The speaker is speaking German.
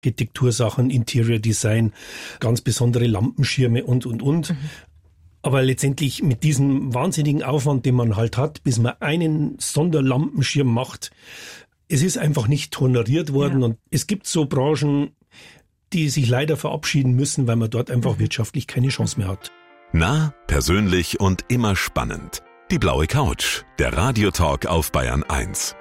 Architektursachen, Interior Design, ganz besondere Lampenschirme und. Aber letztendlich mit diesem wahnsinnigen Aufwand, den man halt hat, bis man einen Sonderlampenschirm macht, es ist einfach nicht honoriert worden. Ja. Und es gibt so Branchen, die sich leider verabschieden müssen, weil man dort einfach wirtschaftlich keine Chance mehr hat. Nah, persönlich und immer spannend. Die blaue Couch, der Radiotalk auf Bayern 1.